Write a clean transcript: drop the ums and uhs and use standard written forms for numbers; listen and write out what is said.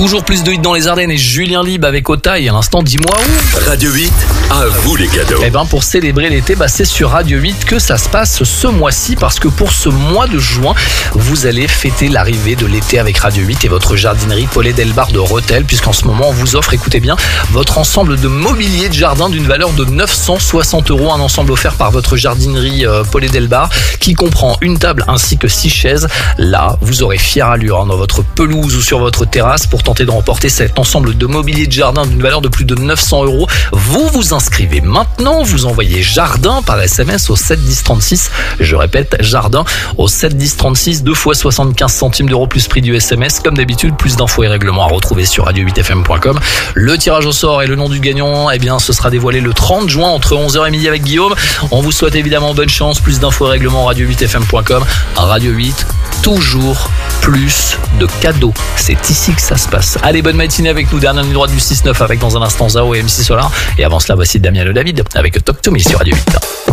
Toujours plus de hits dans les Ardennes et Julien Lieb avec Ota et à l'instant dis-moi où. Radio 8, à vous les cadeaux. Eh ben pour célébrer l'été, c'est sur Radio 8 que ça se passe ce mois-ci parce que pour ce mois de juin, vous allez fêter l'arrivée de l'été avec Radio 8 et votre jardinerie Paulet Delbar de Rethel, puisqu'en ce moment on vous offre, écoutez bien, votre ensemble de mobilier de jardin d'une valeur de 960 €, un ensemble offert par votre jardinerie Paulet Delbar qui comprend une table ainsi que 6 chaises. Là, vous aurez fière allure dans votre pelouse ou sur votre terrasse pour tenter de remporter cet ensemble de mobilier de jardin d'une valeur de plus de 900 €. Vous vous inscrivez maintenant, vous envoyez jardin par SMS au 7 10 36. Je répète, jardin au 7 10 36, 2 fois 75 centimes d'euros plus prix du SMS. Comme d'habitude, plus d'infos et règlements à retrouver sur radio8fm.com. Le tirage au sort et le nom du gagnant, ce sera dévoilé le 30 juin entre 11h et midi avec Guillaume. On vous souhaite évidemment bonne chance. Plus d'infos et règlements radio8fm.com. Radio 8, toujours plus de cadeaux. C'est ici que ça se passe. Allez, bonne matinée avec nous. Dernière ligne droite du 6-9 avec dans un instant Zao et MC Solar. Et avant cela, voici Damien Le David avec Talk to Me sur Radio 8.